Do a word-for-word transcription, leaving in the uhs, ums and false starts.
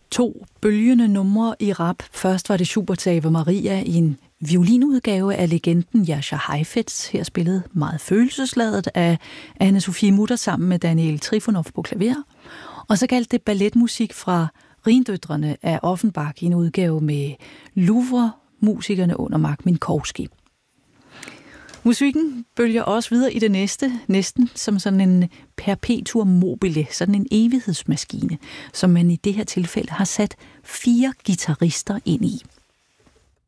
To bølgende numre i rap. Først var det Schuberts Ave Maria i en violinudgave af legenden Jascha Heifetz, her spillet meget følelsesladet af Anne-Sophie Mutter sammen med Daniel Trifonov på klaver. Og så galt det balletmusik fra Rhindøtrene af Offenbach i en udgave med Louvre-musikerne under Mark Minkowski. Musikken bølger også videre i det næste, næsten som sådan en perpetuum mobile, sådan en evighedsmaskine, som man i det her tilfælde har sat fire guitarister ind i.